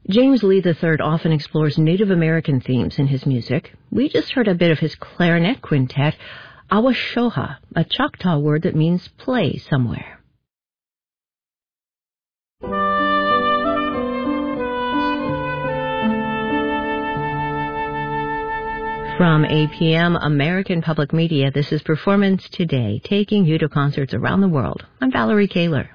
James Lee III often explores Native American themes in his music. We just heard a bit of his clarinet quintet, Awashoha, a Choctaw word that means play somewhere. From APM American Public Media, this is Performance Today, taking you to concerts around the world. I'm Valerie Kaler.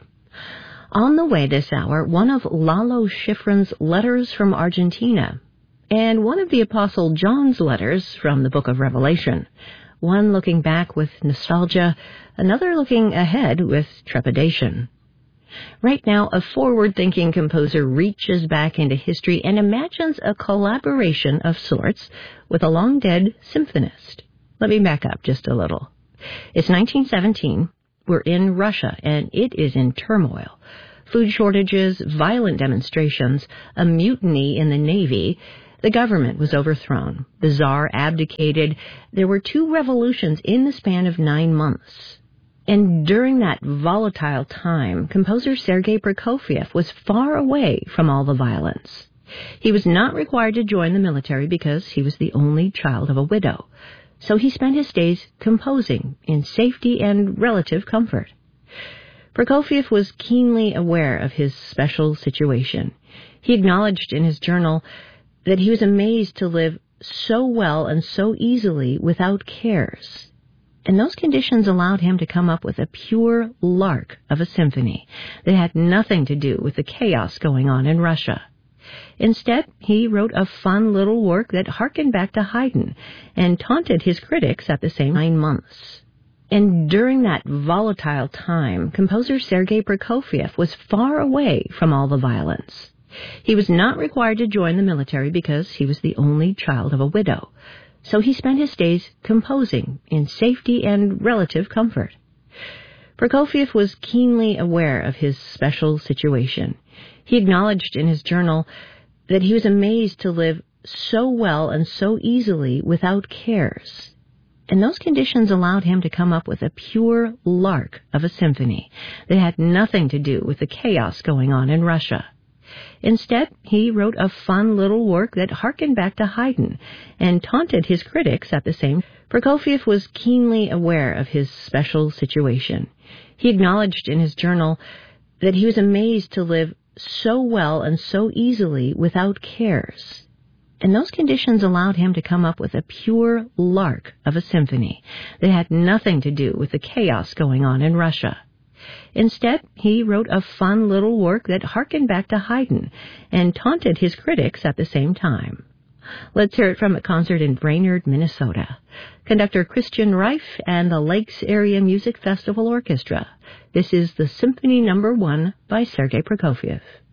On the way this hour, one of Lalo Schifrin's letters from Argentina, and one of the Apostle John's letters from the Book of Revelation. One looking back with nostalgia, another looking ahead with trepidation. Right now, a forward-thinking composer reaches back into history and imagines a collaboration of sorts with a long-dead symphonist. Let me back up just a little. It's 1917. We're in Russia, and it is in turmoil. Food shortages, violent demonstrations, a mutiny in the Navy. The government was overthrown. The Tsar abdicated. There were 2 revolutions in the span of 9 months. And during that volatile time, composer Sergei Prokofiev was far away from all the violence. He was not required to join the military because he was the only child of a widow. So he spent his days composing in safety and relative comfort. Prokofiev was keenly aware of his special situation. He acknowledged in his journal that he was amazed to live so well and so easily without cares. And those conditions allowed him to come up with a pure lark of a symphony that had nothing to do with the chaos going on in Russia. Instead, he wrote a fun little work that harkened back to Haydn and taunted his critics at the same 9 months. And during that volatile time, composer Sergei Prokofiev was far away from all the violence. He was not required to join the military because he was the only child of a widow. So he spent his days composing in safety and relative comfort. Prokofiev was keenly aware of his special situation. He acknowledged in his journal that he was amazed to live so well and so easily without cares. And those conditions allowed him to come up with a pure lark of a symphony that had nothing to do with the chaos going on in Russia. Instead, he wrote a fun little work that harkened back to Haydn and taunted his critics at the same time. Prokofiev was keenly aware of his special situation. He acknowledged in his journal that he was amazed to live so well and so easily without cares. And those conditions allowed him to come up with a pure lark of a symphony that had nothing to do with the chaos going on in Russia. Instead, he wrote a fun little work that harkened back to Haydn and taunted his critics at the same time. Let's hear it from a concert in Brainerd, Minnesota. Conductor Christian Reif and the Lakes Area Music Festival Orchestra. This is the Symphony No. 1 by Sergei Prokofiev.